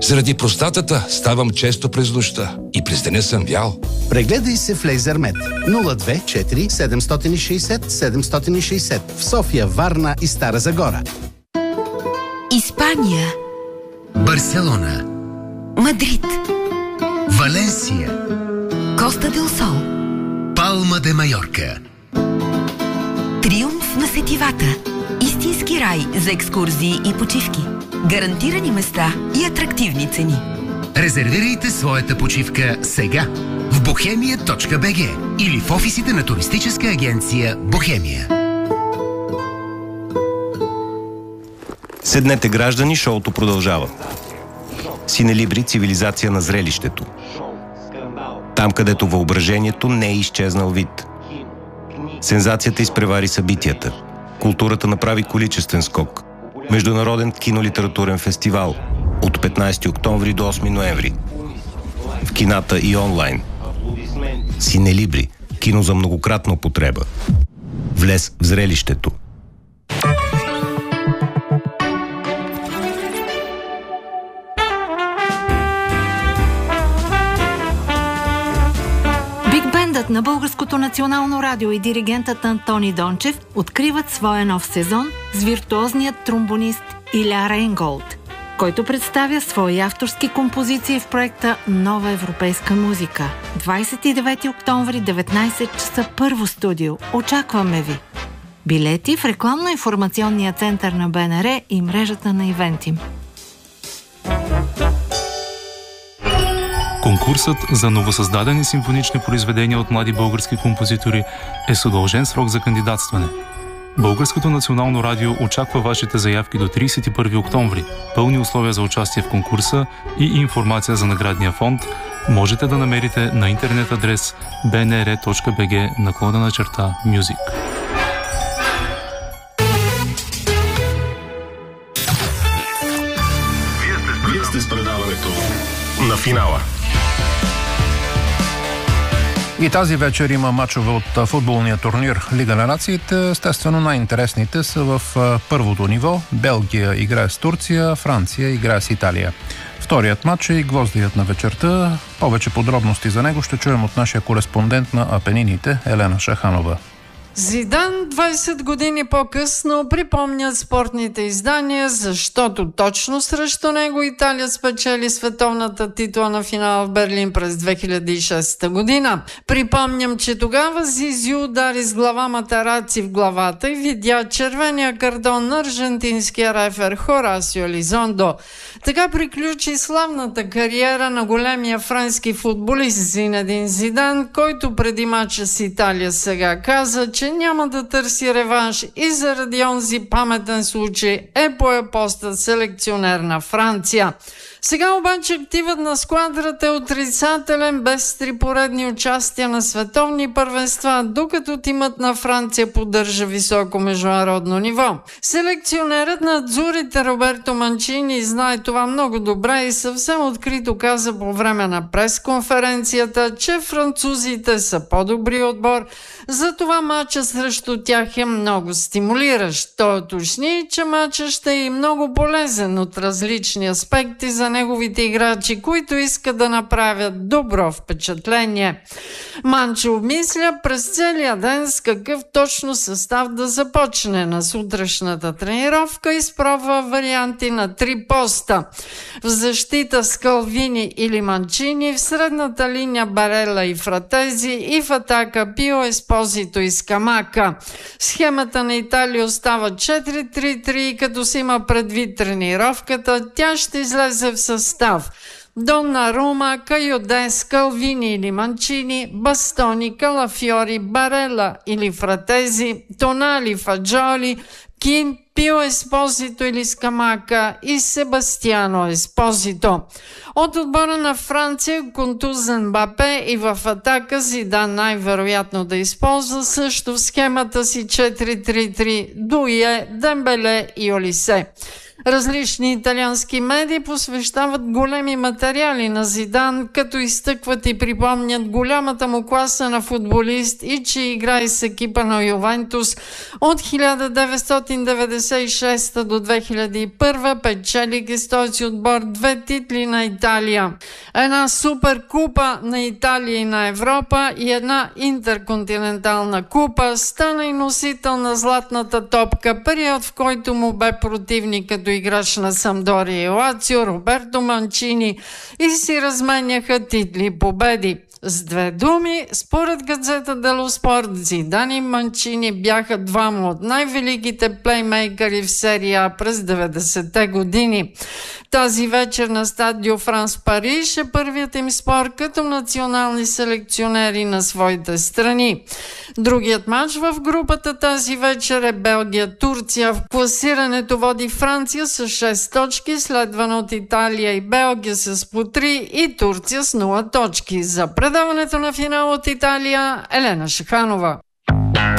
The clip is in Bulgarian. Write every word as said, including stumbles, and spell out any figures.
Заради простатата ставам често през нощта и през деня съм вял. Прегледай се в Лейзермед. нула две четири седем шест шест седем шест шест в София, Варна и Стара Загора. Испания. Барселона. Мадрид. Валенсия. Коста дел Сол. Палма де Майорка. Триумф на сетивата. Истински рай за екскурзии и почивки. Гарантирани места и атрактивни цени. Резервирайте своята почивка сега в бохемия точка би джи или в офисите на туристическа агенция Бохемия. Седнете, граждани, шоуто продължава. Синелибри, цивилизация на зрелището. Там, където въображението не е изчезнал вид. Сензацията изпревари събитията. Културата направи количествен скок. Международен кинолитературен фестивал от петнайсети октомври до осми ноември. В кината и онлайн. Синелибри. Кино за многократна употреба. Влез в зрелището. На Българското национално радио и диригентът Антони Дончев откриват своя нов сезон с виртуозният тромбонист Иля Рейнголд, който представя свои авторски композиции в проекта Нова европейска музика. двайсет и девети октомври, деветнайсет часа, първо студио. Очакваме ви! Билети в рекламно-информационния център на БНР и мрежата на Ивентим. Конкурсът за новосъздадени симфонични произведения от млади български композитори е с удължен срок за кандидатстване. Българското национално радио очаква вашите заявки до трийсет и първи октомври. Пълни условия за участие в конкурса и информация за наградния фонд можете да намерите на интернет адрес би ен ар точка би джи наклонена черта Music. Вие сте с предаването на финала. И тази вечер има мачове от футболния турнир Лига на нациите. Естествено, най-интересните са в първото ниво. Белгия играе с Турция, Франция играе с Италия. Вторият матч е и гвоздият на вечерта. Повече подробности за него ще чуем от нашия кореспондент на Апенините Елена Шаханова. Зидан двайсет години по-късно припомнят спортните издания, защото точно срещу него Италия спечели световната титла на финала в Берлин през две хиляди и шеста година. Припомням, че тогава Зизи удари с глава Матараци в главата и видя червения картон на аржентинския рефер Хорасио Елизондо. Така приключи славната кариера на големия френски футболист Зинедин Зидан, който преди мача с Италия сега каза, че няма да търси реванш и заради онзи паметен случай е пое поста селекционер на Франция. Сега обаче активът на сквадрата е отрицателен, без три поредни участия на световни първенства, докато тимът на Франция поддържа високо международно ниво. Селекционерът на Адзурите Роберто Манчини знае това много добре и съвсем открито каза по време на пресконференцията, че французите са по-добри отбор, затова матча срещу тях е много стимулиращ. Той уточни, че матча ще е много полезен от различни аспекти за неговите играчи, които искат да направят добро впечатление. Манчо обмисля през целия ден с какъв точно състав да започне. На сутрешната тренировка изпробва варианти на три поста. В защита Скалвини или Манчини, в средната линия Барела и Фратези и в атака Пио, Еспозито и Скамака. Схемата на Италия остава четири три три, като си има предвид тренировката, тя ще излезе в състав: Донарума, Кайоде, Скалвини или Манчини, Бастони, Калафиори, Барела или Фратези, Тонали, Фаджоли, Кин, Пио Еспозито или Скамака и Себастиано Еспозито. От отбора на Франция контузен Мбапе и в атака Зидан най-вероятно да използва също в схемата си четири три три Дуе, Дембеле и Олисе. Различни италиански медии посвещават големи материали на Зидан, като изтъкват и припомнят голямата му класа на футболист и че играе с екипа на Ювентус от хиляда деветстотин деветдесет и шеста до две хиляди и първа, печели с този отбор две титли на Италия, една супер купа на Италия и на Европа и една интерконтинентална купа, стана и носител на златната топка, период в който му бе противник като играч на Самдория и Лацио Роберто Манчини и си разменяха титли и победи. С две думи, според газета Дело Спорт, Зидан и Манчини бяха двама от най-великите плеймейкъри в серия А през деветдесетте години. Тази вечер на стадио Франс Париж е първият им спор като национални селекционери на своите страни. Другият матч в групата тази вечер е Белгия-Турция. В класирането води Франция с шест точки, следвано от Италия и Белгия с по три и Турция с нула точки. За предаването на финал от Италия, Елена Шаханова.